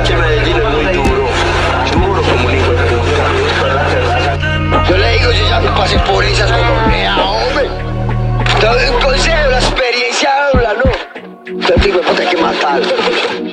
que Medellín es muy duro. Duro como un hijo de puta. Yo le digo, yo ya no pasé por esas gonorrea, hombre. Te doy un consejo, la experiencia habla, ¿no? Te digo, puta, hay que matarlo.